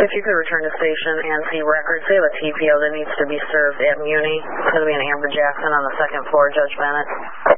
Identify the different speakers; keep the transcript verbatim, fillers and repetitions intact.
Speaker 1: If you could return to station and see records, they have a T P O that needs to be served at Muni. It's going to be an Amber Jackson on the second floor, Judge Bennett.